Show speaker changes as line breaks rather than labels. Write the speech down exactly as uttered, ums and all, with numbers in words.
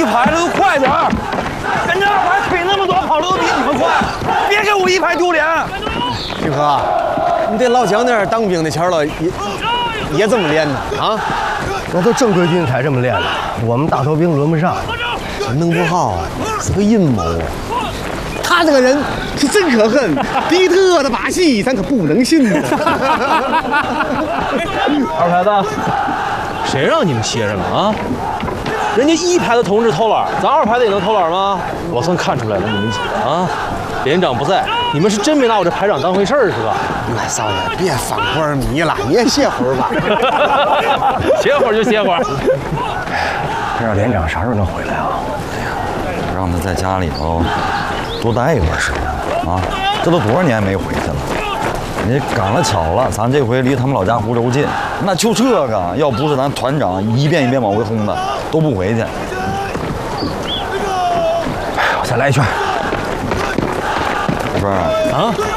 排的都快点儿！人家二排腿那么短，跑的都比你们快，别给我一排丢脸！
徐哥，你在老蒋那儿当兵的前了，也也这么练呢啊？
那都正规军才这么练的，我们大头兵轮不上。
弄不好是个阴谋。他这个人是真可恨，比特的把戏咱可不能信呢。
二排的，谁让你们歇着了啊？人家一排的同志偷懒，咱二排的也能偷懒吗？我算看出来了，你们几个啊，连长不在，你们是真没拿我这排长当回事儿是吧？
哎，少爷，别犯官迷了，你也歇会儿吧。
歇会儿就歇会儿。
这让连长啥时候能回来啊？
让他在家里头多待一段时间啊！这都多少年没回去了？你赶了巧了，咱这回离他们老家湖州近，那就这个，要不是咱团长一遍一遍往回轰的，都不回去。
我再来一圈。
不是啊。